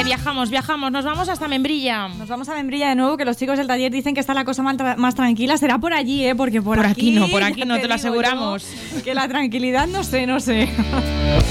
que viajamos, nos vamos hasta Membrilla. Nos vamos a Membrilla de nuevo, que los chicos del taller dicen que está la cosa más tranquila. Será por allí, porque por aquí no, te lo aseguramos. Que la tranquilidad no sé.